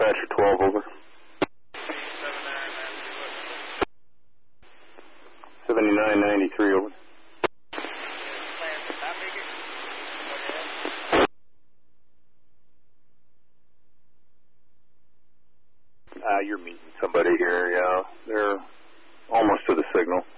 Dispatcher 12, over. 7993, over. You're meeting somebody here, yeah. They're almost to the signal.